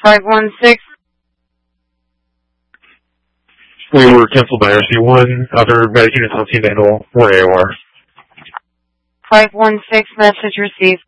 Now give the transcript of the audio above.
516. We were canceled by RC1. Other medic units on scene to handle 4 AOR. 516, message received.